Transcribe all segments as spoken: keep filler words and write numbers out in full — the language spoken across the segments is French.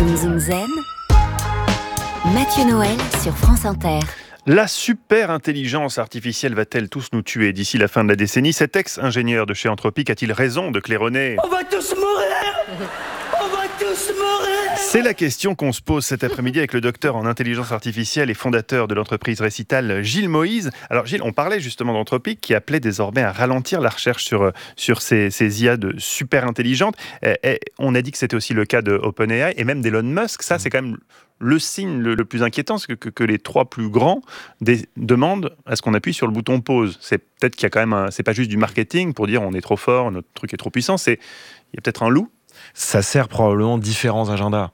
Zoom Zoom Zen, Mathieu Noël sur France Inter. La super intelligence artificielle va-t-elle tous nous tuer d'ici la fin de la décennie ? Cet ex-ingénieur de chez Anthropic a-t-il raison de claironner ? On va tous mourir ! On va tous mourir ! C'est la question qu'on se pose cet après-midi avec le docteur en intelligence artificielle et fondateur de l'entreprise Récital, Gilles Moïse. Alors Gilles, on parlait justement d'Anthropic qui appelait désormais à ralentir la recherche sur, sur ces, ces I A de super intelligentes. Et, et on a dit que c'était aussi le cas de OpenAI et même d'Elon Musk. Ça, c'est quand même le signe le, le plus inquiétant, c'est que, que, que les trois plus grands des, demandent à ce qu'on appuie sur le bouton pause. C'est peut-être qu'il y a quand même un, c'est pas juste du marketing pour dire on est trop fort, notre truc est trop puissant. C'est, il y a peut-être un loup. Ça sert probablement différents agendas.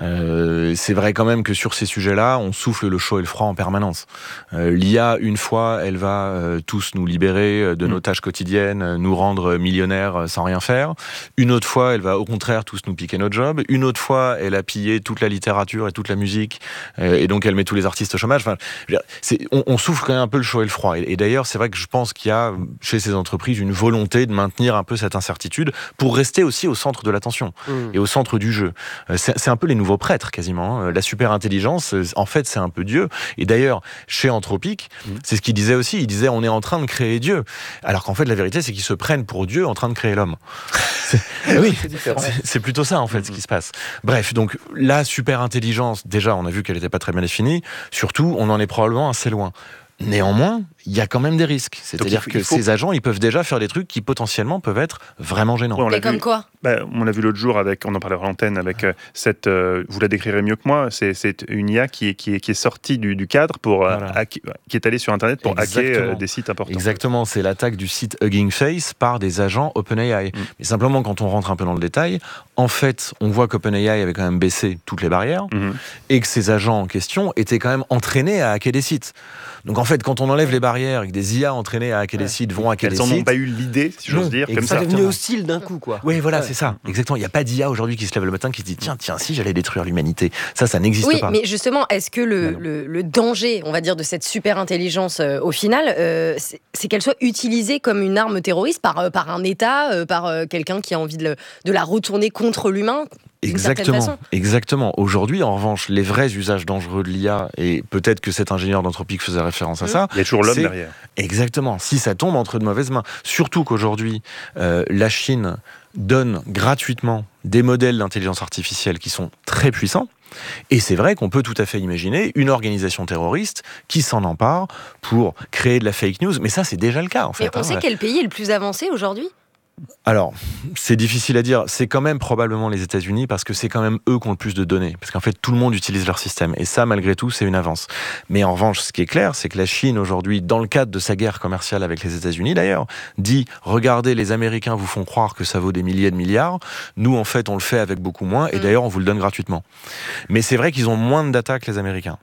Euh, c'est vrai quand même que sur ces sujets-là, on souffle le chaud et le froid en permanence. Euh, L'I A, une fois, elle va euh, tous nous libérer de nos tâches quotidiennes, nous rendre millionnaires sans rien faire. Une autre fois, elle va au contraire tous nous piquer notre job. Une autre fois, elle a pillé toute la littérature et toute la musique, euh, et donc elle met tous les artistes au chômage. Enfin, c'est, on, on souffle quand même un peu le chaud et le froid. Et, et d'ailleurs, c'est vrai que je pense qu'il y a chez ces entreprises une volonté de maintenir un peu cette incertitude pour rester aussi au centre de l'attention. Mmh. Et au centre du jeu. C'est, c'est un peu les nouveaux prêtres, quasiment. La super intelligence, en fait, c'est un peu Dieu. Et d'ailleurs, chez Anthropic, mmh. c'est ce qu'il disait aussi. Il disait, on est en train de créer Dieu. Alors qu'en fait, la vérité, c'est qu'ils se prennent pour Dieu en train de créer l'homme. C'est... Oui, c'est, c'est, c'est plutôt ça, en fait, mmh. ce qui se passe. Bref, donc, la super intelligence, déjà, on a vu qu'elle n'était pas très bien définie. Surtout, on en est probablement assez loin. Néanmoins, il y a quand même des risques. C'est-à-dire faut, que faut... ces agents, ils peuvent déjà faire des trucs qui potentiellement peuvent être vraiment gênants. Ouais, Et comme vu, quoi bah, On l'a vu l'autre jour, avec, on en parlait à l'antenne, avec euh, cette, euh, vous la décrirez mieux que moi, c'est, c'est une I A qui est, qui est, qui est sortie du, du cadre, pour, voilà. euh, hack, qui est allée sur Internet pour Exactement. hacker euh, des sites importants. Exactement, c'est l'attaque du site Hugging Face par des agents OpenAI. Mm. Mais simplement, quand on rentre un peu dans le détail, en fait, on voit qu'OpenAI avait quand même baissé toutes les barrières mm-hmm. et que ces agents en question étaient quand même entraînés à hacker des sites. Donc en fait, quand on enlève les barrières et que des I A entraînées à hacker ouais. des sites vont hacker Elles des sites... Elles n'en ont pas eu l'idée, si j'ose dire, comme ça. Ça est devenu hostile d'un coup, quoi. Oui, voilà, ouais. c'est ça. Exactement. Il n'y a pas d'I A aujourd'hui qui se lève le matin qui se dit tiens, tiens, si j'allais détruire l'humanité. Ça, ça n'existe oui, pas. Oui, mais justement, est-ce que le, le, le danger, on va dire, de cette super intelligence, euh, au final, euh, c'est, c'est qu'elle soit utilisée comme une arme terroriste par, euh, par un État, euh, par euh, quelqu'un qui a envie de, le, de la retourner contre l'humain ? Exactement, exactement. Aujourd'hui, en revanche, les vrais usages dangereux de l'I A, et peut-être que cet ingénieur d'Anthropic faisait référence à mmh. ça. Il y a toujours l'homme derrière. Exactement. Si ça tombe entre de mauvaises mains. Surtout qu'aujourd'hui, euh, la Chine donne gratuitement des modèles d'intelligence artificielle qui sont très puissants. Et c'est vrai qu'on peut tout à fait imaginer une organisation terroriste qui s'en empare pour créer de la fake news. Mais ça, c'est déjà le cas, en fait. Mais on hein, sait là. quel pays est le plus avancé aujourd'hui ? Alors, c'est difficile à dire. C'est quand même probablement les États-Unis parce que c'est quand même eux qui ont le plus de données. Parce qu'en fait, tout le monde utilise leur système. Et ça, malgré tout, c'est une avance. Mais en revanche, ce qui est clair, c'est que la Chine, aujourd'hui, dans le cadre de sa guerre commerciale avec les États-Unis, d'ailleurs, dit « Regardez, les Américains vous font croire que ça vaut des milliers de milliards. Nous, en fait, on le fait avec beaucoup moins. Et d'ailleurs, on vous le donne gratuitement. » Mais c'est vrai qu'ils ont moins de data que les Américains.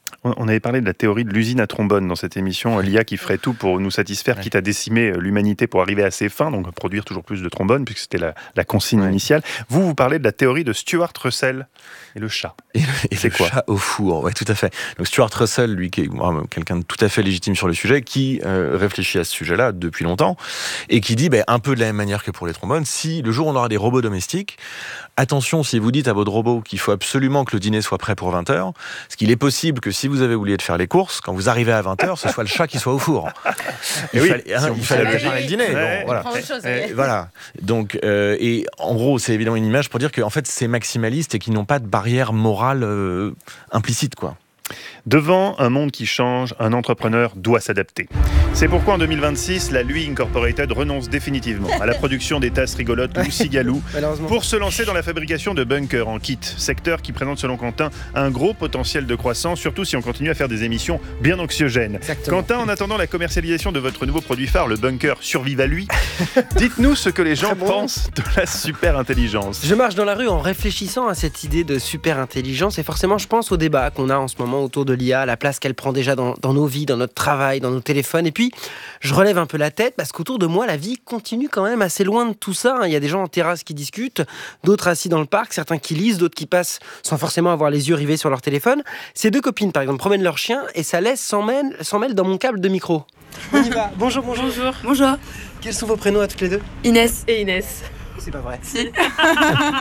On avait parlé de la théorie de l'usine à trombone dans cette émission, l'I A qui ferait tout pour nous satisfaire, ouais. quitte à décimer l'humanité pour arriver à ses fins, donc produire toujours plus de trombones, puisque c'était la, la consigne ouais. initiale. Vous, vous parlez de la théorie de Stuart Russell et le chat. Et, et c'est le quoi chat au four, oui, tout à fait. Donc Stuart Russell, lui, qui est bon, quelqu'un de tout à fait légitime sur le sujet, qui euh, réfléchit à ce sujet-là depuis longtemps, et qui dit, ben, un peu de la même manière que pour les trombones, si le jour où on aura des robots domestiques, attention, si vous dites à votre robot qu'il faut absolument que le dîner soit prêt pour vingt heures, parce qu'il est possible que si vous avez oublié de faire les courses, quand vous arrivez à vingt heures, ce soit le chat qui soit au four. Il oui, fallait, hein, si il fallait préparer le dîner. Ouais, bon, voilà. Chose, euh, voilà. Donc, euh, et en gros, c'est évidemment une image pour dire qu'en fait, c'est maximaliste et qu'ils n'ont pas de barrière morale euh, implicite, quoi. Devant un monde qui change, un entrepreneur doit s'adapter. C'est pourquoi en deux mille vingt-six, la Lui Incorporated renonce définitivement à la production des tasses rigolotes Loup-Cigalou pour se lancer dans la fabrication de bunkers en kit, secteur qui présente selon Quentin un gros potentiel de croissance, surtout si on continue à faire des émissions bien anxiogènes. Exactement. Quentin, en attendant la commercialisation de votre nouveau produit phare, le bunker Survive à lui, dites-nous ce que les gens bon. pensent de la super intelligence. Je marche dans la rue en réfléchissant à cette idée de super intelligence et forcément je pense au débat qu'on a en ce moment autour de l'I A, la place qu'elle prend déjà dans, dans nos vies, dans notre travail, dans nos téléphones. Et puis, je relève un peu la tête parce qu'autour de moi, la vie continue quand même assez loin de tout ça. Il y a des gens en terrasse qui discutent, d'autres assis dans le parc, certains qui lisent, d'autres qui passent sans forcément avoir les yeux rivés sur leur téléphone. Ces deux copines, par exemple, promènent leur chien et ça laisse s'en mêle, s'en mêle dans mon câble de micro. On y va. Bonjour, bonjour. Bonjour. Bonjour. Quels sont vos prénoms à toutes les deux ? Inès et Inès. C'est pas vrai. Si.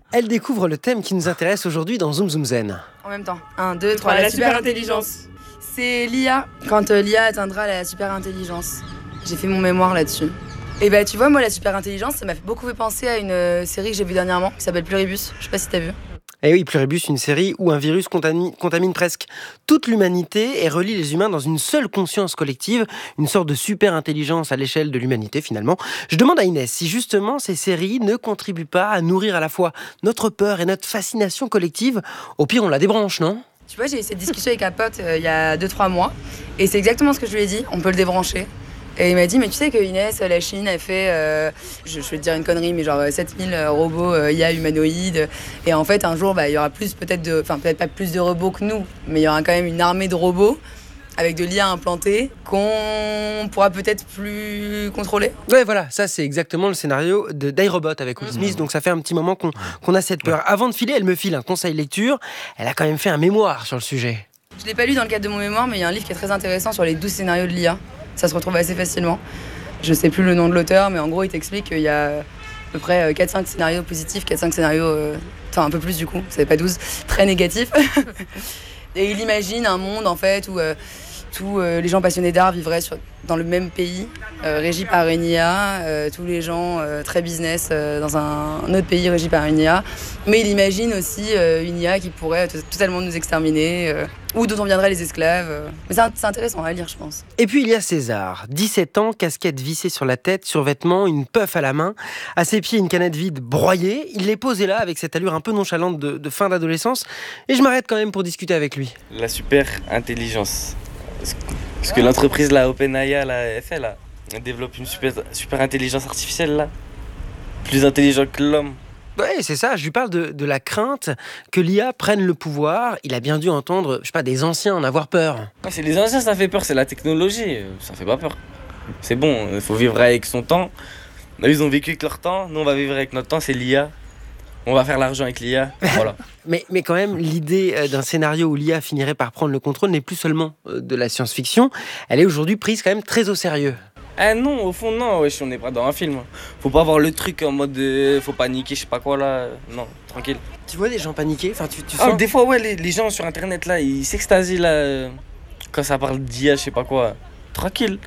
Elle découvre le thème qui nous intéresse aujourd'hui dans Zoom Zoom Zen. En même temps. un, deux, trois, la, la super super intelligence. C'est l'I A. Quand euh, l'I A atteindra la super intelligence. J'ai fait mon mémoire là-dessus. Et bah tu vois, moi la super intelligence, ça m'a beaucoup fait penser à une euh, série que j'ai vue dernièrement qui s'appelle Pluribus. Je sais pas si t'as vu. Et oui, Pluribus, une série où un virus contamine, contamine presque toute l'humanité et relie les humains dans une seule conscience collective, une sorte de super intelligence à l'échelle de l'humanité finalement. Je demande à Inès si justement ces séries ne contribuent pas à nourrir à la fois notre peur et notre fascination collective. Au pire, on la débranche, non ? Tu vois, j'ai eu cette discussion avec un pote euh, il y a deux trois mois et c'est exactement ce que je lui ai dit, on peut le débrancher. Et il m'a dit, mais tu sais que Inès, la Chine, a fait, euh, je, je vais te dire une connerie, mais genre sept mille robots euh, I A humanoïdes. Et en fait, un jour, bah, il y aura plus peut-être de, enfin peut-être pas plus de robots que nous, mais il y aura quand même une armée de robots avec de l'I A implantée qu'on pourra peut-être plus contrôler. Ouais, voilà, ça c'est exactement le scénario de d'iRobot avec Will Smith, donc ça fait un petit moment qu'on, qu'on a cette peur. Avant de filer, elle me file un conseil lecture, elle a quand même fait un mémoire sur le sujet. Je l'ai pas lu dans le cadre de mon mémoire, mais il y a un livre qui est très intéressant sur les douze scénarios de l'I A. Ça se retrouve assez facilement. Je sais plus le nom de l'auteur, mais en gros, il t'explique qu'il y a à peu près quatre cinq scénarios positifs, quatre cinq scénarios, euh, enfin un peu plus du coup, c'est pas douze, très négatifs. Et il imagine un monde en fait où euh, tous euh, les gens passionnés d'art vivraient sur, dans le même pays, euh, régi par une I A, euh, tous les gens euh, très business euh, dans un, un autre pays régi par une I A. Mais il imagine aussi euh, une I A qui pourrait t- totalement nous exterminer, euh, ou dont on viendrait les esclaves. Euh. Mais c'est, c'est intéressant à lire, je pense. Et puis il y a César, dix-sept ans, casquette vissée sur la tête, survêtement, une puff à la main, à ses pieds une canette vide broyée. Il est posé là avec cette allure un peu nonchalante de, de fin d'adolescence. Et je m'arrête quand même pour discuter avec lui. La super intelligence. Ce que l'entreprise, la OpenAI, là, elle fait là. Elle développe une super, super intelligence artificielle là. Plus intelligente que l'homme. Ouais, c'est ça, je lui parle de, de la crainte que l'I A prenne le pouvoir. Il a bien dû entendre, je sais pas, des anciens en avoir peur. Ouais, c'est les anciens, ça fait peur, c'est la technologie, ça fait pas peur. C'est bon, il faut vivre avec son temps. Ils ont vécu avec leur temps, nous on va vivre avec notre temps, c'est l'I A. On va faire l'argent avec l'I A, voilà. mais, mais quand même, l'idée d'un scénario où l'I A finirait par prendre le contrôle n'est plus seulement de la science-fiction. Elle est aujourd'hui prise quand même très au sérieux. Ah non, au fond, non, wesh, on n'est pas dans un film. Faut pas avoir le truc en mode euh, faut paniquer, je sais pas quoi là. Non, tranquille. Tu vois des gens paniquer, enfin, tu, tu ah, sens... Des fois, ouais, les, les gens sur internet là, ils s'extasient là. Euh, quand ça parle d'I A, je sais pas quoi. Tranquille.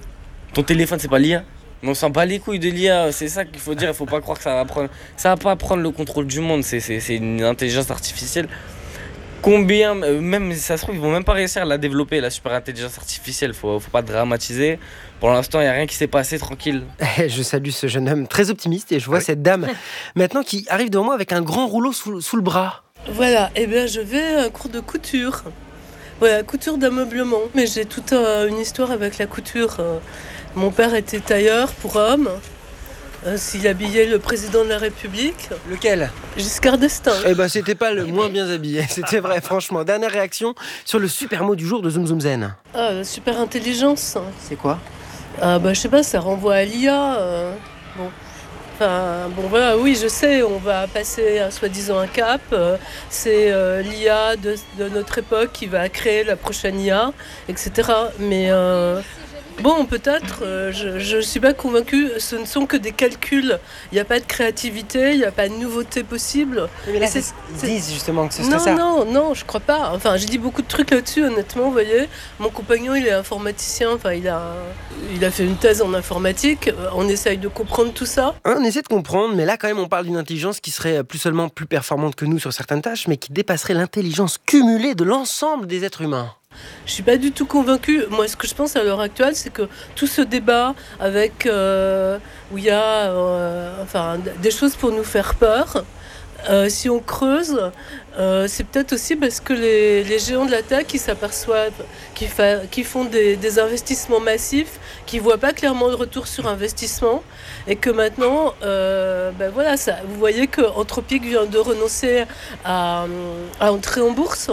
Ton téléphone, c'est pas l'I A. Mais on s'en bat les couilles de l'I A, c'est ça qu'il faut dire. Il faut pas croire que ça va prendre. Ça va pas prendre le contrôle du monde, c'est, c'est, c'est une intelligence artificielle. Combien, même si ça se trouve, ils vont même pas réussir à la développer, la super intelligence artificielle. Faut, faut pas dramatiser. Pour l'instant, il n'y a rien qui s'est passé, tranquille. Je salue ce jeune homme très optimiste et je vois oui. cette dame maintenant qui arrive devant moi avec un grand rouleau sous, sous le bras. Voilà, et eh bien je vais à un cours de couture. Voilà, couture d'ameublement. Mais j'ai toute euh, une histoire avec la couture. Euh, mon père était tailleur pour hommes. Euh, s'il habillait le président de la République. Lequel ? Giscard d'Estaing. Eh ben, c'était pas le moins bien habillé, c'était vrai, franchement. Dernière réaction sur le super mot du jour de Zoom Zoom Zen. Ah, la super intelligence. C'est quoi ? Ah, bah, je sais pas, ça renvoie à l'I A. Euh, bon. Enfin, bon, voilà, oui, je sais, on va passer à soi-disant un cap. Euh, c'est euh, l'I A de, de notre époque qui va créer la prochaine I A, et cetera. Mais. Euh, Bon, peut-être, euh, je ne suis pas convaincue, ce ne sont que des calculs. Il n'y a pas de créativité, il n'y a pas de nouveauté possible. Mais là, c'est, ils disent justement que ce serait non, ça. Non, non, non, je crois pas. Enfin, j'ai dit beaucoup de trucs là-dessus, honnêtement, vous voyez. Mon compagnon, il est informaticien, enfin, il a, il a fait une thèse en informatique. On essaye de comprendre tout ça. On essaie de comprendre, mais là, quand même, on parle d'une intelligence qui serait plus seulement plus performante que nous sur certaines tâches, mais qui dépasserait l'intelligence cumulée de l'ensemble des êtres humains. Je suis pas du tout convaincue. Moi, ce que je pense à l'heure actuelle, c'est que tout ce débat avec euh, où il y a euh, enfin, des choses pour nous faire peur, euh, si on creuse, euh, c'est peut-être aussi parce que les, les géants de la tech qui s'aperçoivent, qui, fa- qui font des, des investissements massifs, qui voient pas clairement le retour sur investissement, et que maintenant, euh, ben voilà, ça, vous voyez que Anthropic vient de renoncer à, à entrer en bourse.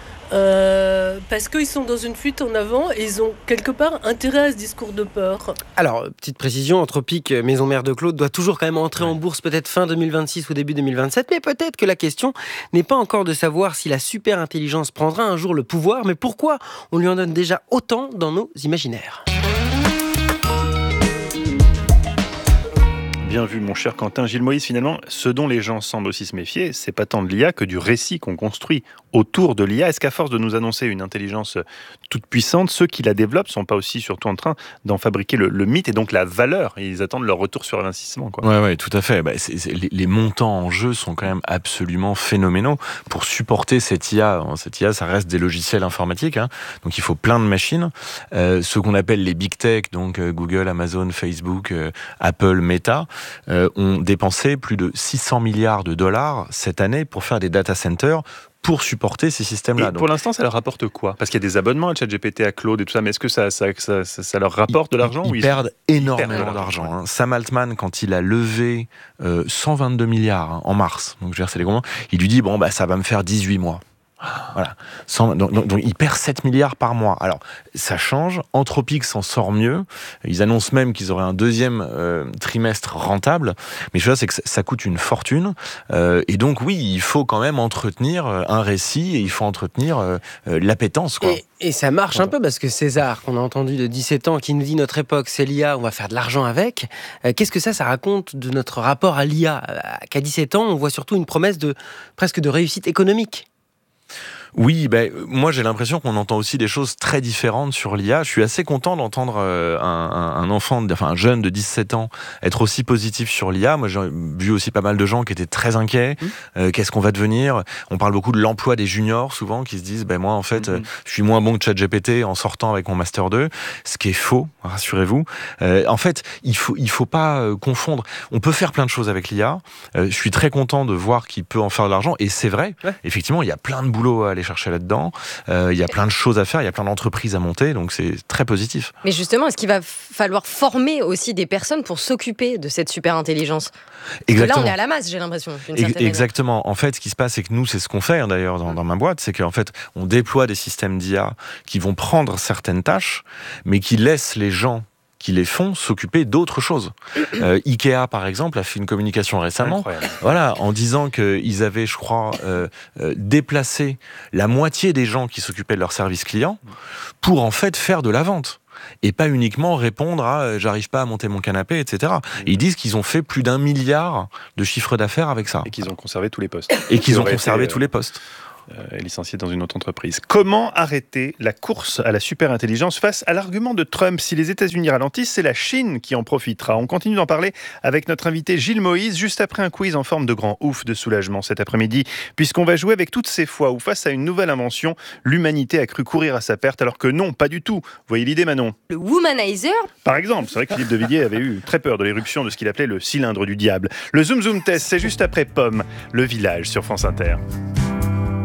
Euh, parce qu'ils sont dans une fuite en avant et ils ont quelque part intérêt à ce discours de peur. Alors, petite précision, Anthropic, maison mère de Claude, doit toujours quand même entrer en bourse peut-être fin deux mille vingt-six ou début deux mille vingt-sept, mais peut-être que la question n'est pas encore de savoir si la super intelligence prendra un jour le pouvoir, mais pourquoi on lui en donne déjà autant dans nos imaginaires. Bien vu, mon cher Quentin. Gilles Moïse, finalement, ce dont les gens semblent aussi se méfier, c'est pas tant de l'I A que du récit qu'on construit autour de l'I A. Est-ce qu'à force de nous annoncer une intelligence toute puissante, ceux qui la développent sont pas aussi surtout en train d'en fabriquer le, le mythe et donc la valeur? Ils attendent leur retour sur investissement, quoi. Ouais, ouais, tout à fait. Bah, c'est, c'est, les, les montants en jeu sont quand même absolument phénoménaux pour supporter cette I A. Cette I A, ça reste des logiciels informatiques, hein, donc il faut plein de machines. Euh, ce qu'on appelle les big tech, donc euh, Google, Amazon, Facebook, euh, Apple, Meta, euh, ont dépensé plus de six cents milliards de dollars cette année pour faire des data centers pour supporter ces systèmes-là. Et pour l'instant, ça leur rapporte quoi? Parce qu'il y a des abonnements à ChatGPT, à Claude et tout ça, mais est-ce que ça, ça, ça, ça, ça leur rapporte de l'argent? Ils, ou ils, ils perdent ils énormément perdent d'argent. Hein. Sam Altman, quand il a levé euh, cent vingt-deux milliards hein, en mars, donc je veux dire, c'est les gros mots, il lui dit, bon, bah, ça va me faire dix-huit mois. Voilà. Donc, donc, donc il perd sept milliards par mois. Alors ça change, Anthropic s'en sort mieux, ils annoncent même qu'ils auraient un deuxième euh, trimestre rentable, mais je veux dire, c'est que ça, ça coûte une fortune, euh, et donc oui, il faut quand même entretenir un récit, et il faut entretenir euh, l'appétence, quoi. Et, et ça marche un peu, parce que César, qu'on a entendu de dix-sept ans, qui nous dit notre époque c'est l'I A, on va faire de l'argent avec, euh, qu'est-ce que ça, ça raconte de notre rapport à l'I A? Qu'à dix-sept ans, on voit surtout une promesse de presque de réussite économique. Oui, ben, moi j'ai l'impression qu'on entend aussi des choses très différentes sur l'I A. Je suis assez content d'entendre euh, un, un enfant, enfin un jeune de dix-sept ans être aussi positif sur l'I A. Moi j'ai vu aussi pas mal de gens qui étaient très inquiets. Mmh. Euh, qu'est-ce qu'on va devenir? On parle beaucoup de l'emploi des juniors souvent, qui se disent ben moi en fait mmh. euh, je suis moins bon que ChatGPT en sortant avec mon master deux, ce qui est faux, rassurez-vous. Euh, en fait, il faut il faut pas euh, confondre. On peut faire plein de choses avec l'I A. Euh, je suis très content de voir qu'il peut en faire de l'argent, et c'est vrai. Ouais. Effectivement, il y a plein de boulot à aller chercher là-dedans. Euh, il y a plein de choses à faire, il y a plein d'entreprises à monter, donc c'est très positif. Mais justement, est-ce qu'il va falloir former aussi des personnes pour s'occuper de cette super intelligence? Parce Exactement. que là, on est à la masse, j'ai l'impression. Exactement. Manière. En fait, ce qui se passe, c'est que nous, c'est ce qu'on fait hein, d'ailleurs dans, dans ma boîte, c'est qu'en fait, on déploie des systèmes d'I A qui vont prendre certaines tâches, mais qui laissent les gens qui les font s'occuper d'autres choses. Euh, Ikea, par exemple, a fait une communication récemment, voilà, en disant qu'ils avaient, je crois, euh, euh, déplacé la moitié des gens qui s'occupaient de leur service client pour en fait faire de la vente. Et pas uniquement répondre à euh, « j'arrive pas à monter mon canapé », et cetera. Et ils disent qu'ils ont fait plus d'un milliard de chiffre d'affaires avec ça. Et qu'ils ont conservé tous les postes. Et qu'ils ont conservé été, tous les postes. Euh, licencié dans une autre entreprise. Comment arrêter la course à la super-intelligence face à l'argument de Trump? Si les États-Unis ralentissent, c'est la Chine qui en profitera. On continue d'en parler avec notre invité Gilles Moïse, juste après un quiz en forme de grand ouf de soulagement cet après-midi, puisqu'on va jouer avec toutes ces fois où, face à une nouvelle invention, l'humanité a cru courir à sa perte, alors que non, pas du tout. Vous voyez l'idée, Manon? Le womanizer? Par exemple, c'est vrai que Philippe de Villiers avait eu très peur de l'éruption de ce qu'il appelait le cylindre du diable. Le Zoom Zoom Test, c'est juste après Pomme, le village sur France Inter.